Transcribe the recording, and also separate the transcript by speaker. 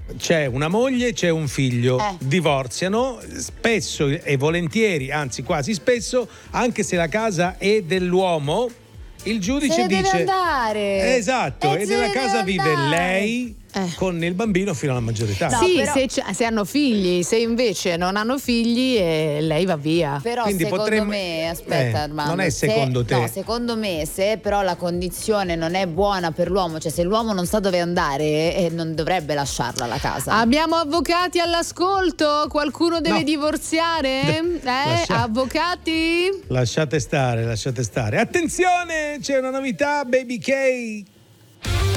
Speaker 1: c'è una moglie, c'è un figlio, divorziano spesso e volentieri, anzi quasi spesso, anche se la casa è dell'uomo, il giudice
Speaker 2: deve
Speaker 1: dice
Speaker 2: andare.
Speaker 1: esatto, e nella casa vive lei con il bambino fino alla maggiore età.
Speaker 3: No, sì, però, se hanno figli, se invece non hanno figli lei va via.
Speaker 2: Però
Speaker 1: quindi
Speaker 2: secondo me, aspetta Armando,
Speaker 1: non è secondo te.
Speaker 2: No, secondo me se però la condizione non è buona per l'uomo, cioè se l'uomo non sa dove andare, non dovrebbe lasciarla la casa.
Speaker 3: Abbiamo avvocati all'ascolto? Qualcuno deve divorziare? Avvocati?
Speaker 1: Lasciate stare. Attenzione, c'è una novità, Baby K.